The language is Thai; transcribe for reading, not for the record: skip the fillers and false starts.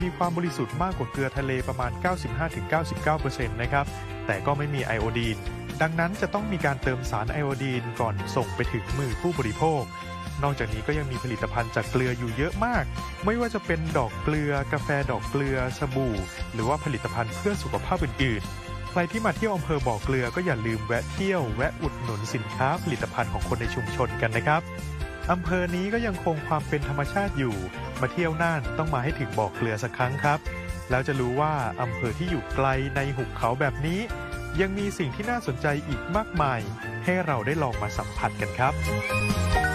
มีความบริสุทธิ์มากกว่าเกลือทะเลประมาณ 95-99% นะครับแต่ก็ไม่มีไอโอดีนดังนั้นจะต้องมีการเติมสารไอโอดีนก่อนส่งไปถึงมือผู้บริโภคนอกจากนี้ก็ยังมีผลิตภัณฑ์จากเกลืออยู่เยอะมากไม่ว่าจะเป็นดอกเกลือกาแฟดอกเกลือสบู่หรือว่าผลิตภัณฑ์เพื่อสุขภาพอื่นๆใครที่มาเที่ยวอำเภอบ่อเกลือก็อย่าลืมแวะเที่ยวแวะอุดหนุนสินค้าผลิตภัณฑ์ของคนในชุมชนกันนะครับอำเภอนี้ก็ยังคงความเป็นธรรมชาติอยู่มาเที่ยวน่านต้องมาให้ถึงบ่อเกลือสักครั้งครับแล้วจะรู้ว่าอำเภอที่อยู่ไกลในหุบเขาแบบนี้ยังมีสิ่งที่น่าสนใจอีกมากมายให้เราได้ลองมาสัมผัสกันครับ